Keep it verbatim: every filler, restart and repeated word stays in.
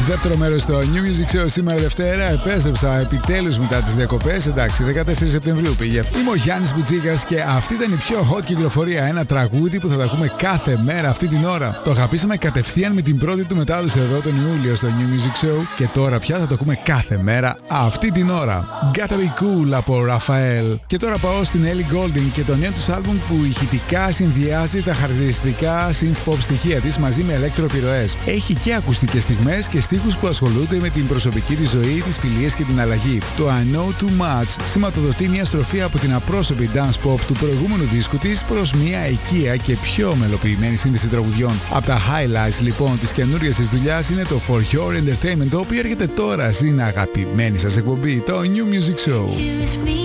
Δεύτερο μέρος στο New Music Show σήμερα Δευτέρα. Επέστρεψα επιτέλους μετά τις διακοπές. Εντάξει, δεκατέσσερις Σεπτεμβρίου πήγε. Είμαι ο Γιάννης Μπουτσίκας και αυτή ήταν η πιο hot κυκλοφορία. Ένα τραγούδι που θα τα ακούμε κάθε μέρα αυτή την ώρα. Το αγαπήσαμε κατευθείαν με την πρώτη του μετάδοση εδώ τον Ιούλιο στο New Music Show. Και τώρα πια θα το ακούμε κάθε μέρα αυτή την ώρα. Gotta Be Cool από Ραφαέλ. Και τώρα πάω στην Ellie Goulding και το νέο τους άλμπουμ που ηχητικά συνδυάζει τα χαρακτηριστικά synth pop στοιχεία της μαζί με ηλεκτροπυροές. Έχει και ακουστικές στιγμές και στίχους που ασχολούνται με την προσωπική της ζωή, τις φιλίες και την αλλαγή. Το I Know Too Much σηματοδοτεί μια στροφή από την απρόσωπη dance pop του προηγούμενου δίσκου της προς μια οικία και πιο μελοποιημένη σύνθεση τραγουδιών. Από τα highlights λοιπόν της καινούργιας της δουλειάς είναι το For Your Entertainment, το οποίο έρχεται τώρα στην αγαπημένη σας εκπομπή, το New Music Show.